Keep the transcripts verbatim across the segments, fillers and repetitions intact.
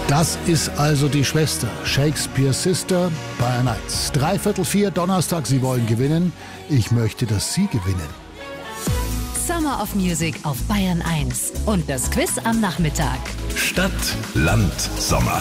Das ist also die Schwester, Shakespeare's Sister, Bayern eins. Dreiviertel vier, Donnerstag, Sie wollen gewinnen. Ich möchte, dass Sie gewinnen. Summer of Music auf Bayern eins. Und das Quiz am Nachmittag. Stadt, Land, Sommer.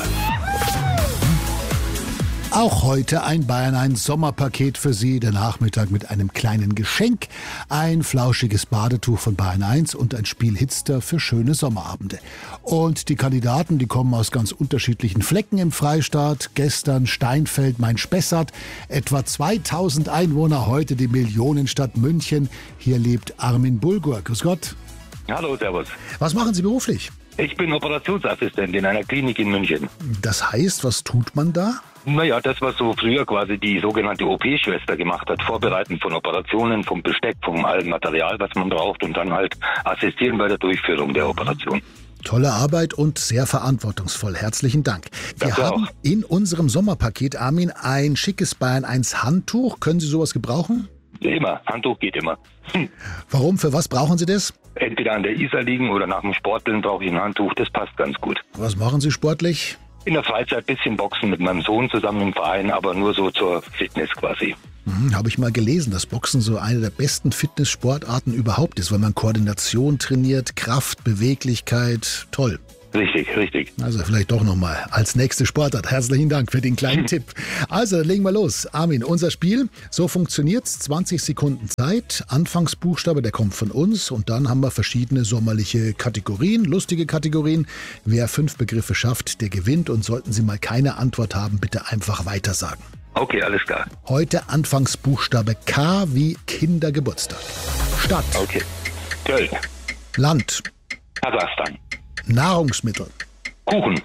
Auch heute ein Bayern eins Sommerpaket für Sie. Der Nachmittag mit einem kleinen Geschenk. Ein flauschiges Badetuch von Bayern eins und ein Spiel Hitster für schöne Sommerabende. Und die Kandidaten, die kommen aus ganz unterschiedlichen Flecken im Freistaat. Gestern Steinfeld, Main-Spessart. Etwa zweitausend Einwohner, heute die Millionenstadt München. Hier lebt Armin Bulgur. Grüß Gott. Hallo, servus. Was machen Sie beruflich? Ich bin Operationsassistent in einer Klinik in München. Das heißt, was tut man da? Naja, das, was so früher quasi die sogenannte O P-Schwester gemacht hat. Vorbereiten von Operationen, vom Besteck, vom allen Material, was man braucht und dann halt assistieren bei der Durchführung der Operation. Tolle Arbeit und sehr verantwortungsvoll. Herzlichen Dank. Wir Danke haben auch. in unserem Sommerpaket, Armin, ein schickes Bayern eins Handtuch. Können Sie sowas gebrauchen? Immer. Handtuch geht immer. Hm. Warum? Für was brauchen Sie das? Entweder an der Isar liegen oder nach dem Sporteln brauche ich ein Handtuch. Das passt ganz gut. Was machen Sie sportlich? In der Freizeit ein bisschen Boxen mit meinem Sohn zusammen im Verein, aber nur so zur Fitness quasi. Hm, habe ich mal gelesen, dass Boxen so eine der besten Fitnesssportarten überhaupt ist, weil man Koordination trainiert, Kraft, Beweglichkeit. Toll. Richtig, richtig. Also vielleicht doch nochmal als nächste Sportart. Herzlichen Dank für den kleinen Tipp. Also, dann legen wir los. Armin, unser Spiel, so funktioniert's. zwanzig Sekunden Zeit. Anfangsbuchstabe, der kommt von uns. Und dann haben wir verschiedene sommerliche Kategorien, lustige Kategorien. Wer fünf Begriffe schafft, der gewinnt. Und sollten Sie mal keine Antwort haben, bitte einfach weitersagen. Okay, alles klar. Heute Anfangsbuchstabe K wie Kindergeburtstag. Stadt. Okay. Köln. Land. Kasachstan. Nahrungsmittel. Kuchen.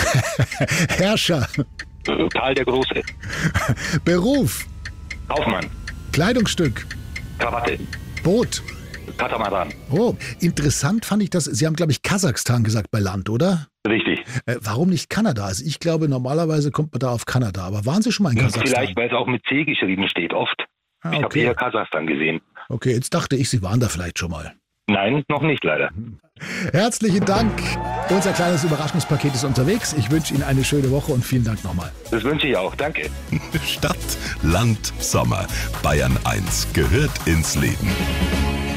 Herrscher. Äh, Karl der Große. Beruf. Kaufmann. Kleidungsstück. Krawatte. Boot. Katamaran. Oh, interessant fand ich das. Sie haben, glaube ich, Kasachstan gesagt bei Land, oder? Richtig. Äh, warum nicht Kanada? Also ich glaube, normalerweise kommt man da auf Kanada. Aber waren Sie schon mal in Kasachstan? Vielleicht, weil es auch mit C geschrieben steht, oft. Ah, Ich habe okay. eher Kasachstan gesehen. Okay, jetzt dachte ich, Sie waren da vielleicht schon mal. Nein, noch nicht leider. Herzlichen Dank. Unser kleines Überraschungspaket ist unterwegs. Ich wünsche Ihnen eine schöne Woche und vielen Dank nochmal. Das wünsche ich auch. Danke. Stadt, Land, Sommer. Bayern eins gehört ins Leben.